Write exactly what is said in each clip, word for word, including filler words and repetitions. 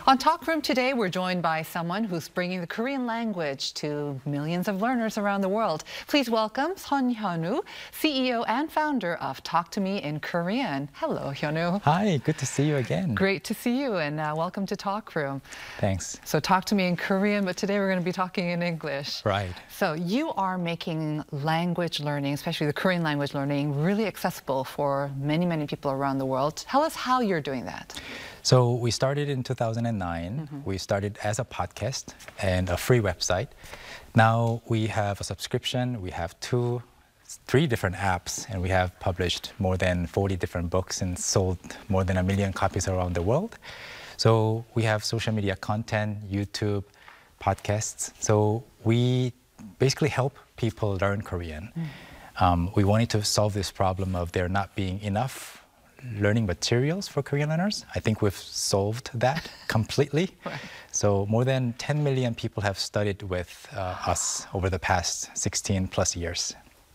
On Talk Room today, we're joined by someone who's bringing the Korean language to millions of learners around the world. Please welcome Son Hyun-woo, C E O and founder of Talk to Me in Korean. Hello, Hyun-woo. Hi, good to see you again. Great to see you, and uh, welcome to Talk Room. Thanks. So talk to me in Korean, but today we're going to be talking in English. Right. So you are making language learning, especially the Korean language learning, really accessible for many, many people around the world. Tell us how you're doing that. So we started in two thousand nine. Mm-hmm. We started as a podcast and a free website. Now we have a subscription. We have two, three different apps, and we have published more than forty different books and sold more than a million copies around the world. So we have social media content, YouTube, podcasts. So we basically help people learn Korean. Mm. Um, we wanted to solve this problem of there not being enough learning materials for Korean learners. I think we've solved that completely. Right. So more than ten million people have studied with uh, us over the past sixteen plus years.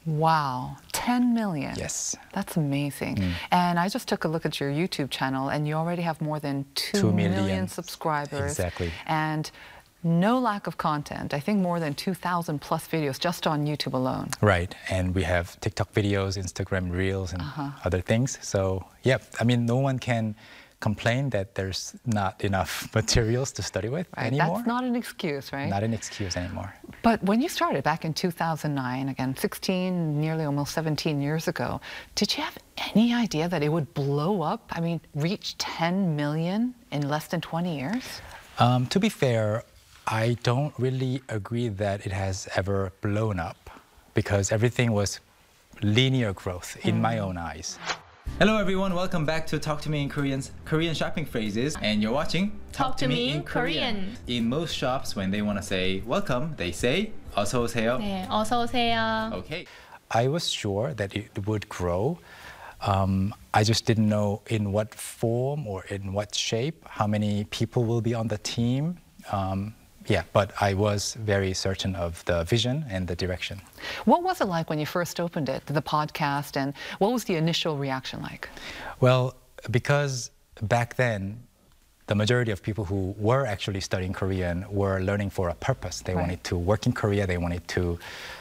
Wow, ten million. Yes. That's amazing. Mm. And I just took a look at your YouTube channel, and you already have more than two, two million. million subscribers. Exactly. And no lack of content. I think more than two thousand plus videos just on YouTube alone. Right, and we have TikTok videos, Instagram Reels, and uh-huh. other things. So, yeah, I mean, no one can complain that there's not enough materials to study with right. anymore. That's not an excuse, right? Not an excuse anymore. But when you started back in two thousand nine, again, sixteen, nearly almost seventeen years ago, did you have any idea that it would blow up? I mean, reach ten million in less than twenty years? Um, to be fair, I don't really agree that it has ever blown up because everything was linear growth in mm. my own eyes. Hello everyone, welcome back to Talk to Me in Korean's Korean shopping phrases, and you're watching Talk, Talk to Me in Korean. Korean. In most shops, when they want to say welcome, they say 어서 오세요. 네, 어서 오세요. Okay. I was sure that it would grow. Um, I just didn't know in what form or in what shape, how many people will be on the team. Um, Yeah, but I was very certain of the vision and the direction. What was it like when you first opened it, the podcast, and what was the initial reaction like? Well, because back then, the majority of people who were actually studying Korean were learning for a purpose. They right. wanted to work in Korea, they wanted to,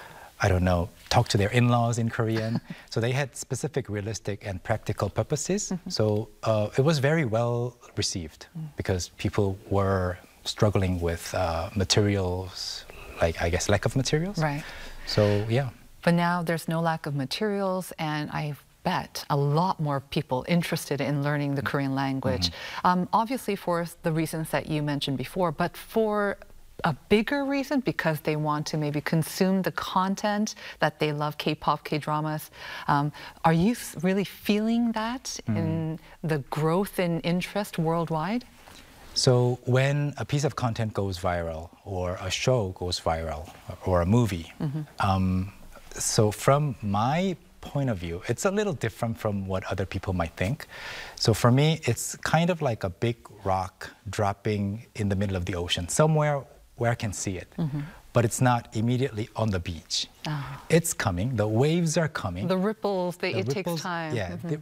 I don't know, talk to their in-laws in Korean. So they had specific realistic and practical purposes. Mm-hmm. So uh, it was very well received mm. because people were struggling with uh, materials, like I guess lack of materials. Right. So yeah. But now there's no lack of materials, and I bet a lot more people interested in learning the Korean language. Mm-hmm. um, obviously for the reasons that you mentioned before, but for a bigger reason, because they want to maybe consume the content that they love, K-pop, K-dramas. Um, are you really feeling that mm. in the growth in interest worldwide? So when a piece of content goes viral, or a show goes viral, or a movie, mm-hmm. um, so from my point of view, it's a little different from what other people might think. So for me, it's kind of like a big rock dropping in the middle of the ocean, somewhere where I can see it. Mm-hmm. But it's not immediately on the beach. Oh. It's coming, the waves are coming. The ripples, they, the it ripples, takes time. Yeah, mm-hmm. the